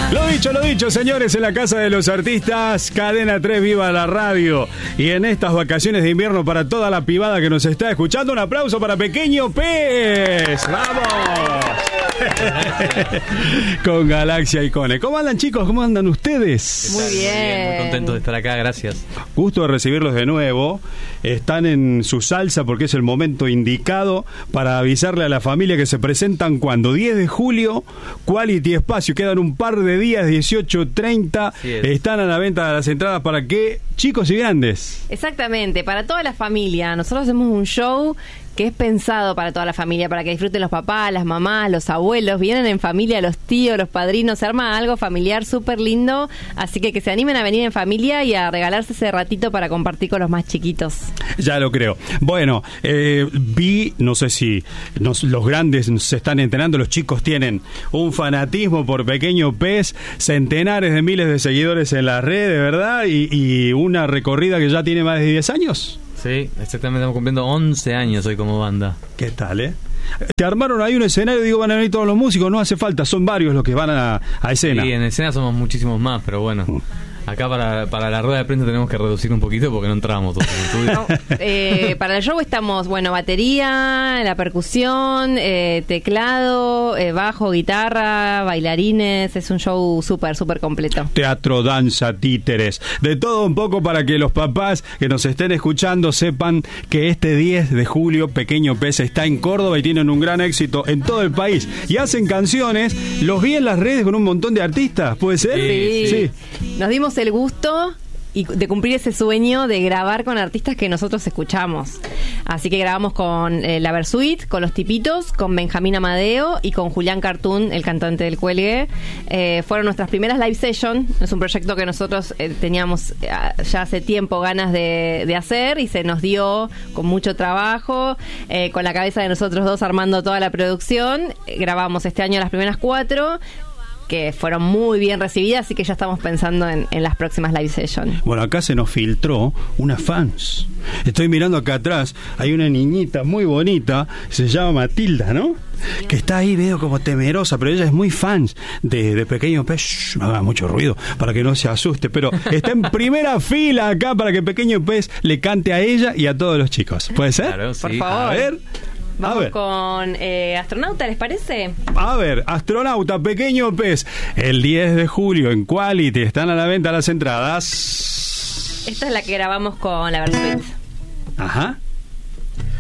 Lo dicho, señores, en la Casa de los Artistas, Cadena 3, viva la radio. Y en estas vacaciones de invierno, para toda la pibada que nos está escuchando, un aplauso para Pequeño Pez. ¡Vamos! Con Galaxia y Cone. ¿Cómo andan, chicos? ¿Cómo andan ustedes? Muy bien. Muy contentos de estar acá, gracias. Gusto de recibirlos de nuevo. Están en su salsa porque es el momento indicado para avisarle a la familia que se presentan cuando 10 de julio, Quality Espacio. Quedan un par de días, 18:30. Están a la venta de las entradas para que chicos y grandes. Exactamente, para toda la familia. Nosotros hacemos un show que es pensado para toda la familia, para que disfruten los papás, las mamás, los abuelos, vienen en familia, los tíos, los padrinos, se arma algo familiar súper lindo, así que se animen a venir en familia y a regalarse ese ratito para compartir con los más chiquitos. Ya lo creo. Bueno, vi, no sé si los grandes se están enterando, los chicos tienen un fanatismo por Pequeño Pez, centenares de miles de seguidores en las redes, ¿verdad? Y una recorrida que ya tiene más de 10 años. Sí, exactamente, estamos cumpliendo 11 años hoy como banda. ¿Qué tal, Te armaron ahí un escenario, digo, van a venir todos los músicos, no hace falta, son varios los que van a escena. Sí, en escena somos muchísimos más, pero bueno, acá para la rueda de prensa tenemos que reducir un poquito porque no entramos todos en el estudio. Para el show estamos, batería, la percusión, teclado, bajo, guitarra, bailarines, es un show súper completo. Teatro, danza, títeres, de todo un poco para que los papás que nos estén escuchando sepan que este 10 de julio Pequeño Pez está en Córdoba y tienen un gran éxito en todo el país. Y hacen canciones, los vi en las redes con un montón de artistas, ¿puede ser? Sí. Nos dimos el gusto de cumplir ese sueño de grabar con artistas que nosotros escuchamos. Así que grabamos con la Versuit, con Los Tipitos, con Benjamín Amadeo y con Julián Cartoon, el cantante del Cuelgue. Fueron nuestras primeras live session. Es un proyecto que nosotros teníamos ya hace tiempo ganas de hacer y se nos dio con mucho trabajo, con la cabeza de nosotros dos armando toda la producción. Grabamos este año las primeras 4 que fueron muy bien recibidas, así que ya estamos pensando en las próximas live sessions. Bueno, acá se nos filtró una fans. Estoy mirando acá atrás, hay una niñita muy bonita, se llama Matilda, ¿no? Sí. Que está ahí, veo como temerosa, pero ella es muy fans de Pequeño Pez. Shh, no haga mucho ruido para que no se asuste, pero está en primera fila acá para que Pequeño Pez le cante a ella y a todos los chicos. ¿Puede ser? Claro, sí. Por favor. A ver. Vamos con Astronauta, ¿les parece? A ver, Astronauta, Pequeño Pez, el 10 de julio en Quality, están a la venta las entradas. Esta es la que grabamos con la Versuit. Ajá.